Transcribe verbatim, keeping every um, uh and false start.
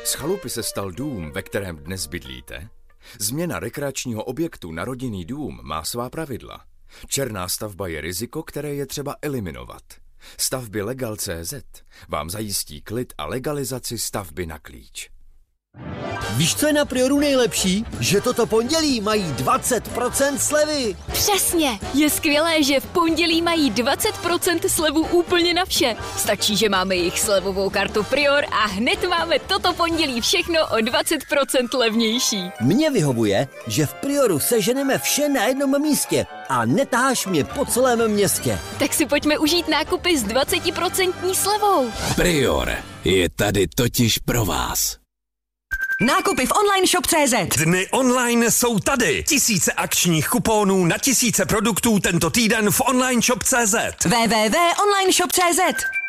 Z chalupy se stal dům, ve kterém dnes bydlíte? Změna rekreačního objektu na rodinný dům má svá pravidla. Černá stavba je riziko, které je třeba eliminovat. Stavby Legal tečka cé zet vám zajistí klid a legalizaci stavby na klíč. Víš, co je na Prioru nejlepší? Že toto pondělí mají dvacet procent slevy. Přesně! Je skvělé, že v pondělí mají dvacet procent slevu úplně na vše. Stačí, že máme jejich slevovou kartu Prior a hned máme toto pondělí všechno o dvacet procent levnější. Mně vyhovuje, že v Prioru seženeme vše na jednom místě a netaháš mě po celém městě. Tak si pojďme užít nákupy s dvacet procent slevou. Prior je tady totiž pro vás. Nákupy v online shop tečka cé zet. Dny online jsou tady. Tisíce akčních kuponů na tisíce produktů tento týden v online shop tečka cé zet. w w w tečka online shop tečka cé zet.